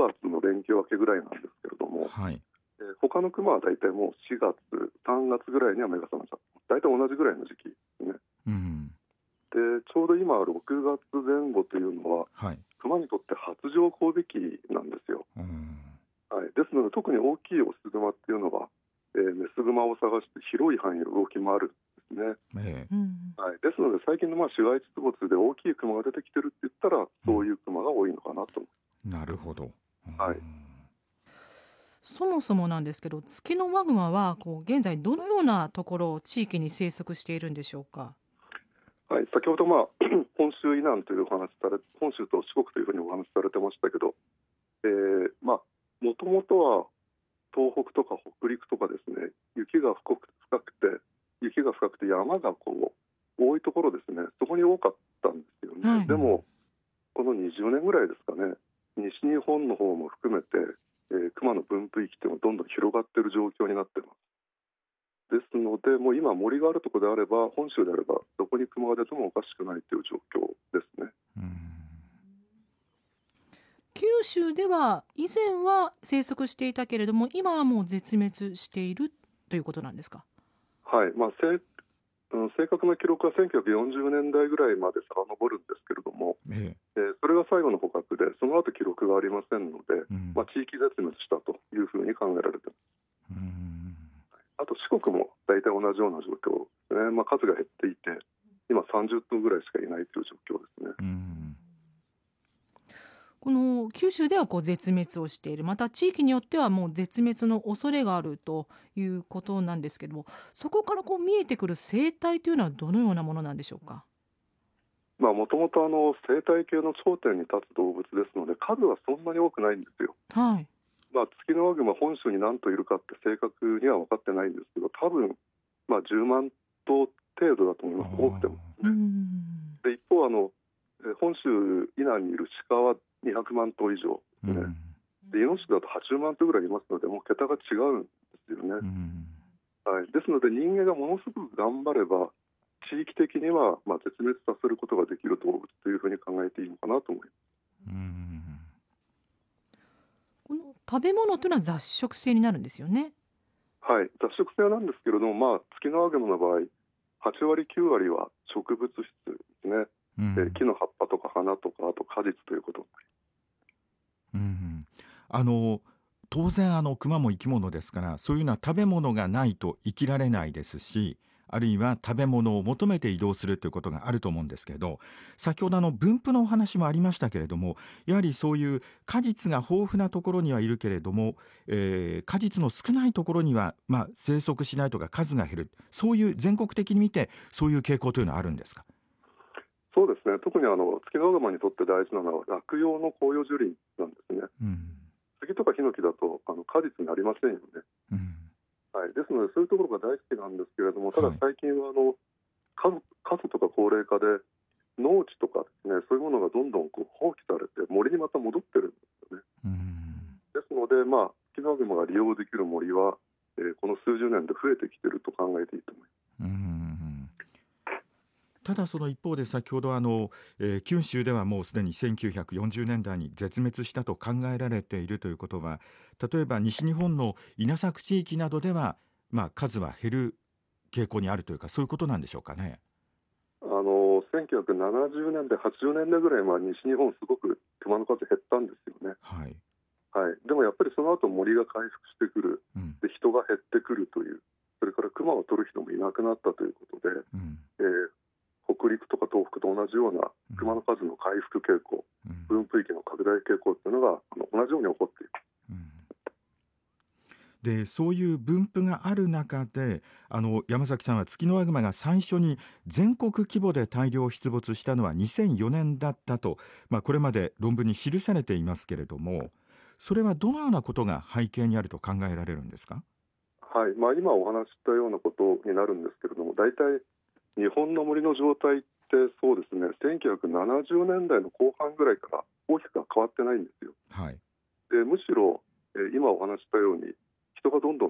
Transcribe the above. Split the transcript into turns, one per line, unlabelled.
月の連休明けぐらいなんですけれども、
はい。
他のクマは大体もう4月、3月ぐらいには目が覚めちゃった。大体同じぐらいの時期ですね。
うん。
で、ちょうど今6月前後というのは、
はい。
クマにとって発情交尾期なんですよ。
うん。
はい、ですので特に大きいオスグマっていうのは、メスグマを探して広い範囲を動き回るんですね。
ええ。
うん。
はい、ですので最近の市街地出没で大きいクマが出てきてるって言ったら、
うん
そういうクマが多いのかなと思
なるほど。
う。はい、
そもそもなんですけど、ツキノワグマは現在どのようなところ、地域に生息しているんでしょうか。
はい、先ほど、本州以南というお話され、本州と四国というふうにお話しされてましたけど、もともとは東北とか北陸とかですね、雪が深くて山が多いところですね、そこに多かったんですよね。
はい。
でもこの20年ぐらいですかね、西日本の方も含めて、熊の分布域というのがどんどん広がっている状況になっています。ですので、もう今森があるところであれば、本州であればどこに熊が出てもおかしくないという状況ですね。
九州では以前は生息していたけれども、今はもう絶滅しているということなんですか。
はい、正確な記録は1940年代ぐらいまで遡るんですけれども、
え
それが最後の捕獲で、その後記録がありませんので、
うん
地域絶滅したというふうに考えられています。
うん
あと四国も大体同じような状況ですね。数が減っていて、今30頭ぐらいしかいないという状況ですね。
うん
この九州では絶滅をしている、また地域によってはもう絶滅の恐れがあるということなんですけども、そこから見えてくる生態というのはどのようなものなんでしょうか。
もともと生態系の頂点に立つ動物ですので、数はそんなに多くないんですよ。
はい。
ツキノワグマ本州に何頭いるかって正確には分かってないんですけど、多分10万頭程度だと思います。多くても
うん。
で、一方本州以南にいる鹿は200万頭以上ですね。で、イノシシだと80万頭ぐらいいますので、もう桁が違うんですよね。はい、ですので人間がものすごく頑張れば地域的には絶滅させることができる動物というふうに考えていいのかなと思います。
この食べ物というのは雑食性になるんですよね。
はい、雑食性なんですけれども、ツキノワグマの場合8割9割は植物質ですね。木の葉っぱとか花とか、あと果実ということ。
あの当然熊も生き物ですから、そういうのは食べ物がないと生きられないですし、あるいは食べ物を求めて移動するということがあると思うんですけど、先ほど分布のお話もありましたけれども、やはりそういう果実が豊富なところにはいるけれども、果実の少ないところには、生息しないとか数が減る、そういう全国的に見てそういう傾向というのはあるんですか。
そうですね、特にツキノワグマにとって大事なのは落葉の広葉樹林なんですね。杉とかヒノキだと果実になりませんよね。はい、ですのでそういうところが大好きなんですけれども、ただ最近は過疎とか高齢化で農地とかですね、そういうものがどんどん放棄されて森にまた戻ってるんですよね。ですので、ツキノワグマが利用できる森は、この数十年で増えてきていると考えていいと思います。
ただその一方で、先ほど九州ではもうすでに1940年代に絶滅したと考えられているということは、例えば西日本の稲作地域などでは、数は減る傾向にあるというか、そういうことなんでしょうかね。
1970年代80年代ぐらいは西日本すごく熊の数減ったんですよね。
はい。
でもやっぱりその後森が回復してくる、で人が減ってくるという、それから熊を取る人もいなくなったということで、北陸とか東北と同じような熊の数の回復傾向、分布域の拡大傾向というのが同じように起こっている。
でそういう分布がある中で、山崎さんはツキノワグマが最初に全国規模で大量出没したのは2004年だったと、これまで論文に記されていますけれども、それはどのようなことが背景にあると考えられるんですか。
はい、今お話ししたようなことになるんですけれども、大体日本の森の状態ってそうですね、1970年代の後半ぐらいから大きくは変わってないんですよ。でむしろ、今お話ししたように人がどんどん